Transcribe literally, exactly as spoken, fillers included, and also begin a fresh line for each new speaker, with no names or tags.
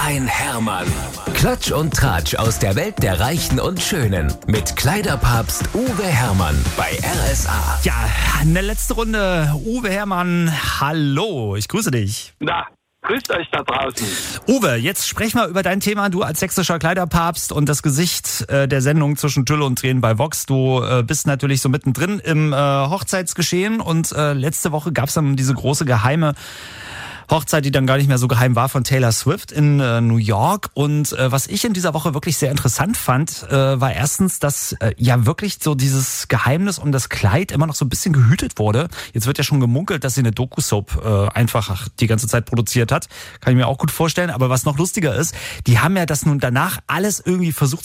ein Hermann. Klatsch und Tratsch aus der Welt der Reichen und Schönen. Mit Kleiderpapst Uwe Hermann bei R S A.
Ja, eine letzte Runde. Uwe Hermann, hallo, ich grüße dich.
Na, grüßt euch da draußen.
Uwe, jetzt sprech mal über dein Thema. Du als sächsischer Kleiderpapst und das Gesicht äh, der Sendung zwischen Tüll und Tränen bei Vox. Du äh, bist natürlich so mittendrin im äh, Hochzeitsgeschehen und äh, letzte Woche gab es dann diese große geheime Hochzeit, die dann gar nicht mehr so geheim war, von Taylor Swift in äh, New York. Und äh, was ich in dieser Woche wirklich sehr interessant fand, äh, war erstens, dass äh, ja wirklich so dieses Geheimnis um das Kleid immer noch so ein bisschen gehütet wurde. Jetzt wird ja schon gemunkelt, dass sie eine Doku-Soap äh, einfach die ganze Zeit produziert hat. Kann ich mir auch gut vorstellen. Aber was noch lustiger ist, die haben ja das nun danach alles irgendwie versucht